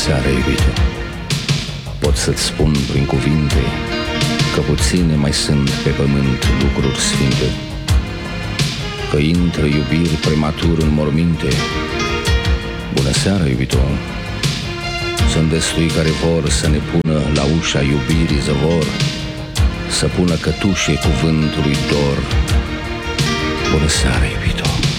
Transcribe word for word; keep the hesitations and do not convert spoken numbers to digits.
Seara, iubito, pot să-ți spun prin cuvinte că puține mai sunt pe pământ lucruri sfinte, că intră iubiri prematur în morminte. Bună seara, iubito, sunt destui care vor să ne pună la ușa iubirii zăvor, să pună cătușe cuvântului dor. Bună seara, iubito.